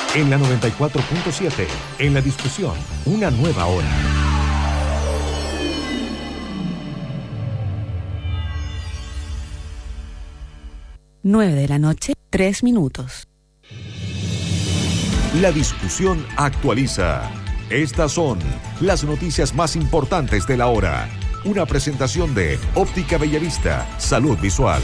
En la 94.7, en la discusión, una nueva hora. Nueve de la noche, 3 minutos. La discusión actualiza. Estas son las noticias más importantes de la hora. Una presentación de Óptica Bellavista, Salud Visual.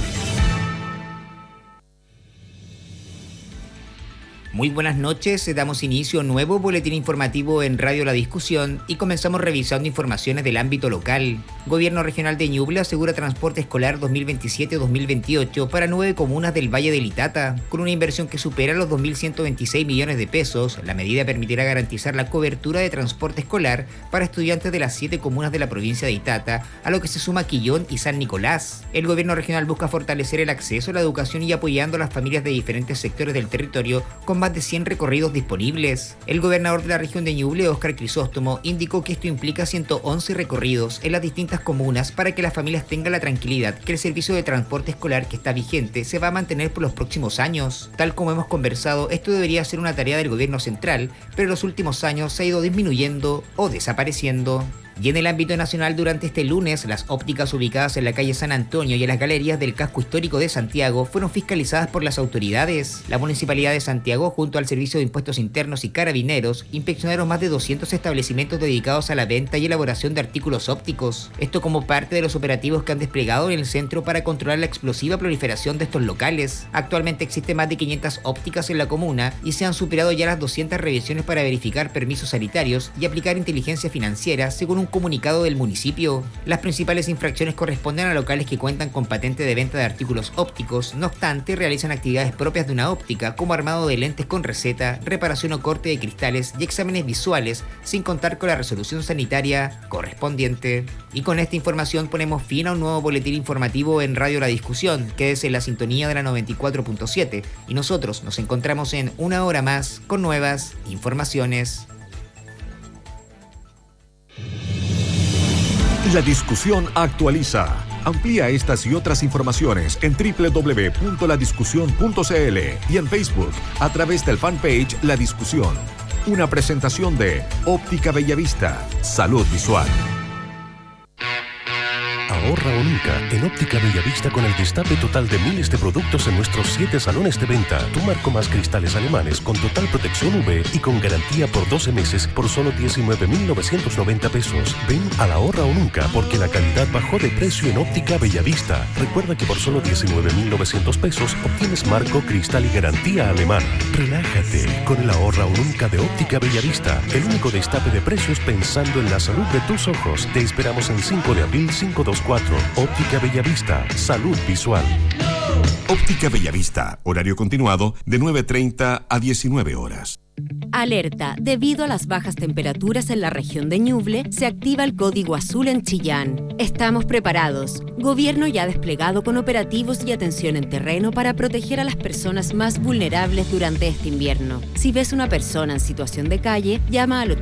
Muy buenas noches, damos inicio a un nuevo boletín informativo en Radio La Discusión y comenzamos revisando informaciones del ámbito local. Gobierno Regional de Ñuble asegura transporte escolar 2027-2028 para 9 comunas del Valle del Itata. Con una inversión que supera los 2.126 millones de pesos, la medida permitirá garantizar la cobertura de transporte escolar para estudiantes de las 7 comunas de la provincia de Itata, a lo que se suma Quillón y San Nicolás. El Gobierno Regional busca fortalecer el acceso a la educación y apoyando a las familias de diferentes sectores del territorio con más de 100 recorridos disponibles. El gobernador de la región de Ñuble, Óscar Crisóstomo, indicó que esto implica 111 recorridos en las distintas comunas para que las familias tengan la tranquilidad que el servicio de transporte escolar que está vigente se va a mantener por los próximos años. Tal como hemos conversado, esto debería ser una tarea del gobierno central, pero en los últimos años se ha ido disminuyendo o desapareciendo. Y en el ámbito nacional, durante este lunes, las ópticas ubicadas en la calle San Antonio y en las galerías del casco histórico de Santiago fueron fiscalizadas por las autoridades. La Municipalidad de Santiago, junto al Servicio de Impuestos Internos y Carabineros, inspeccionaron más de 200 establecimientos dedicados a la venta y elaboración de artículos ópticos. Esto como parte de los operativos que han desplegado en el centro para controlar la explosiva proliferación de estos locales. Actualmente existen más de 500 ópticas en la comuna y se han superado ya las 200 revisiones para verificar permisos sanitarios y aplicar inteligencia financiera, según un comunicado del municipio. Las principales infracciones corresponden a locales que cuentan con patente de venta de artículos ópticos, no obstante realizan actividades propias de una óptica como armado de lentes con receta, reparación o corte de cristales y exámenes visuales sin contar con la resolución sanitaria correspondiente. Y con esta información ponemos fin a un nuevo boletín informativo en Radio La Discusión, que es en la sintonía de la 94.7, y nosotros nos encontramos en una hora más con nuevas informaciones. La discusión actualiza. Amplía estas y otras informaciones en www.ladiscusión.cl y en Facebook a través del fanpage La Discusión. Una presentación de Óptica Bellavista, Salud Visual. Ahorra o nunca en Óptica Bellavista con el destape total de miles de productos en nuestros 7 salones de venta. Tu marco más cristales alemanes con total protección UV y con garantía por 12 meses por solo 19.990 pesos. Ven al ahorra o nunca porque la calidad bajó de precio en Óptica Bellavista. Recuerda que por solo 19.900 pesos obtienes marco, cristal y garantía alemán. Relájate con el ahorra o nunca de Óptica Bellavista. El único destape de precios pensando en la salud de tus ojos. Te esperamos en 5 de abril 524. Óptica Bellavista, Salud Visual. Óptica Bellavista, horario continuado de 9:30 a 19 horas. Alerta, debido a las bajas temperaturas en la región de Ñuble, se activa el código azul en Chillán. Estamos preparados. Gobierno ya desplegado con operativos y atención en terreno para proteger a las personas más vulnerables durante este invierno. Si ves una persona en situación de calle, llama al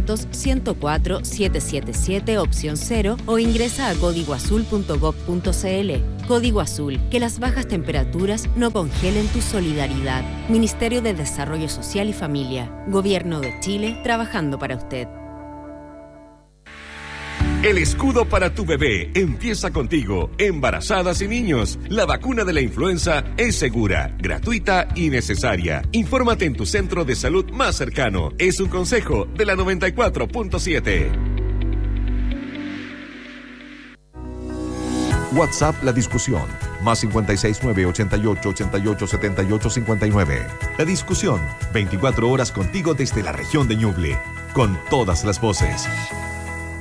800-104-777 opción 0 o ingresa a códigoazul.gov.cl. Código Azul, que las bajas temperaturas no congelen tu solidaridad. Ministerio de Desarrollo Social y Familia. Gobierno de Chile, trabajando para usted. El escudo para tu bebé empieza contigo, embarazadas y niños. La vacuna de la influenza es segura, gratuita y necesaria. Infórmate en tu centro de salud más cercano. Es un consejo de la 94.7. WhatsApp La Discusión, más 569 88 88 78 59. La Discusión, 24 horas contigo desde la región de Ñuble, con todas las voces.